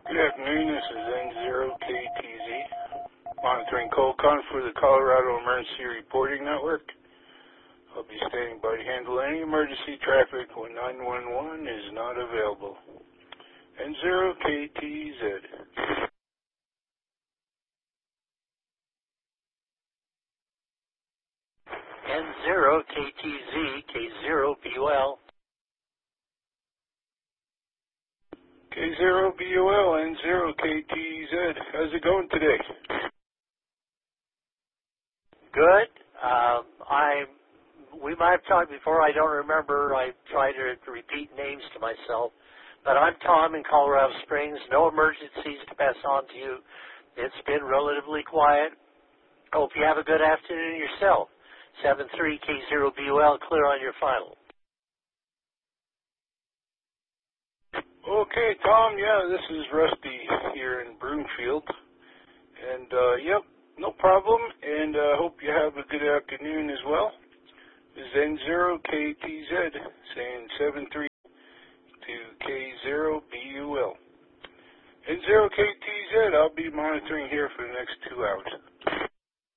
Good afternoon, this is N0KTZ, monitoring Colcon for the Colorado Emergency Reporting Network. I'll be standing by to handle any emergency traffic when 911 is not available. N0KTZ. N0KTZ, K0BUL. K0BUL, N0KTZ. How's it going today? Good. We might have talked before. I don't remember. I try to repeat names to myself. But I'm Tom in Colorado Springs. No emergencies to pass on to you. It's been relatively quiet. Hope you have a good afternoon yourself. 73K0BUL, clear on your final. Okay, Tom, yeah, this is Rusty here in Broomfield. And, yep, no problem. And hope you have a good afternoon as well. This is N0KTZ saying 73 to K0BUL. N0KTZ, I'll be monitoring here for the next 2 hours.